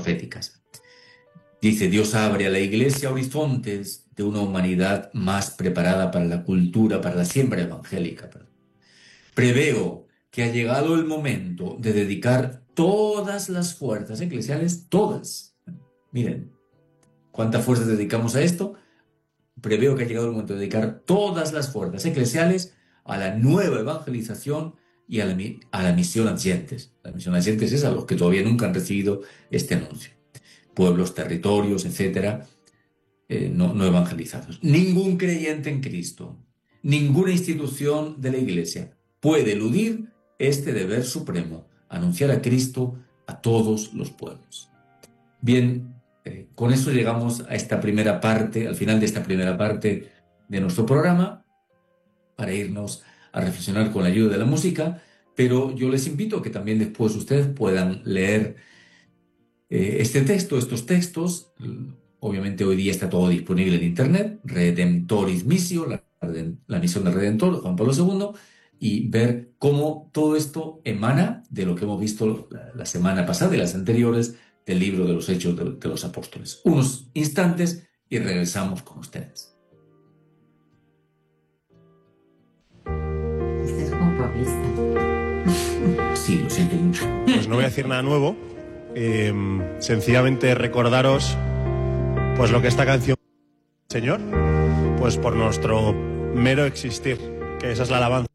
proféticas. Dice, Dios abre a la Iglesia horizontes de una humanidad más preparada para la cultura, para la siembra evangélica. Preveo que ha llegado el momento de dedicar todas las fuerzas eclesiales, todas. Miren, ¿cuántas fuerzas dedicamos a esto? Preveo que ha llegado el momento de dedicar todas las fuerzas eclesiales a la nueva evangelización y a la misión adyentes. La misión adyentes es a los que todavía nunca han recibido este anuncio. Pueblos, territorios, etcétera, no evangelizados. Ningún creyente en Cristo, ninguna institución de la Iglesia puede eludir este deber supremo, anunciar a Cristo a todos los pueblos. Bien, con eso llegamos a esta primera parte, al final de esta primera parte de nuestro programa, para irnos a reflexionar con la ayuda de la música, pero yo les invito a que también después ustedes puedan leer estos textos. Obviamente hoy día está todo disponible en Internet, Redemptoris Missio, la misión del Redentor, Juan Pablo II, y ver cómo todo esto emana de lo que hemos visto la semana pasada y las anteriores del libro de los Hechos de los Apóstoles. Unos instantes y regresamos con ustedes. Este es como papista. Sí, lo siento mucho. Pues no voy a decir nada nuevo. Sencillamente recordaros pues lo que esta canción, Señor, pues por nuestro mero existir, que esa es la alabanza.